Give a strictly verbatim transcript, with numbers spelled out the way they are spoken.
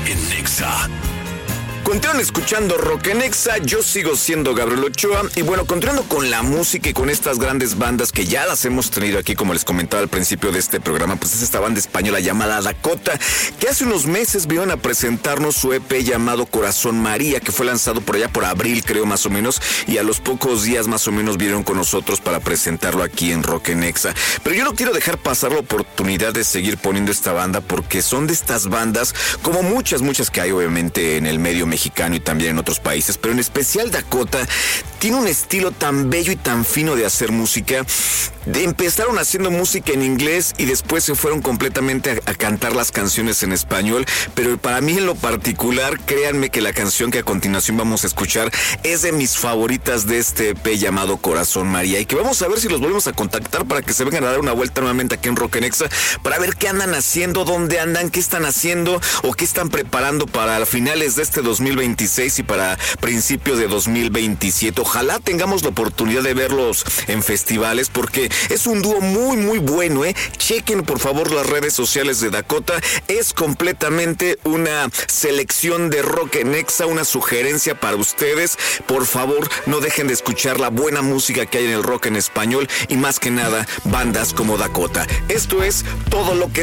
en Nexa. Continúan escuchando Rock en Nexa, yo sigo siendo Gabriel Ochoa y bueno, continuando con la música y con estas grandes bandas que ya las hemos tenido aquí, como les comentaba al principio de este programa, pues es esta banda española llamada Dakota, que hace unos meses vinieron a presentarnos su E P llamado Corazón María, que fue lanzado por allá por abril, creo más o menos, y a los pocos días más o menos vinieron con nosotros para presentarlo aquí en Rock en Nexa. Pero yo no quiero dejar pasar la oportunidad de seguir poniendo esta banda porque son de estas bandas, como muchas, muchas que hay obviamente en el medio mexicano y también en otros países, pero en especial Dakota tiene un estilo tan bello y tan fino de hacer música. De, empezaron haciendo música en inglés y después se fueron completamente a, a cantar las canciones en español, pero para mí en lo particular, créanme que la canción que a continuación vamos a escuchar es de mis favoritas de este E P llamado Corazón María, y que vamos a ver si los volvemos a contactar para que se vengan a dar una vuelta nuevamente aquí en Rock en Nexa, para ver qué andan haciendo, dónde andan, qué están haciendo o qué están preparando para finales de este dos mil veintiséis y para principios de dos mil veintisiete. Ojalá tengamos la oportunidad de verlos en festivales porque es un dúo muy muy bueno, ¿eh? Chequen por favor las redes sociales de Dakota, es completamente una selección de Rock en Nexa, una sugerencia para ustedes. Por favor, no dejen de escuchar la buena música que hay en el rock en español y más que nada, bandas como Dakota. Esto es Todo lo que